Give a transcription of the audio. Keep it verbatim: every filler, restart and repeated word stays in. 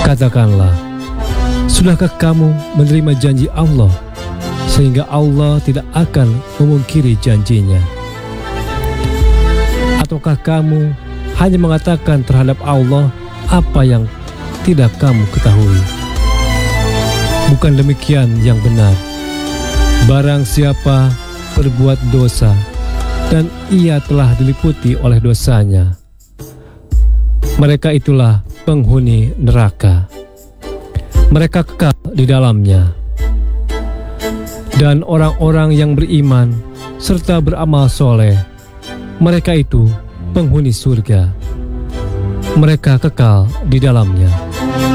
Katakanlah, sudahkah kamu menerima janji Allah, sehingga Allah tidak akan memungkiri janjinya? Ataukah kamu hanya mengatakan terhadap Allah apa yang tidak kamu ketahui? Bukan demikian yang benar. Barang siapa berbuat dosa dan ia telah diliputi oleh dosanya, mereka itulah penghuni neraka. Mereka kekal di dalamnya. Dan orang-orang yang beriman serta beramal soleh, mereka itu penghuni surga. Mereka kekal di dalamnya.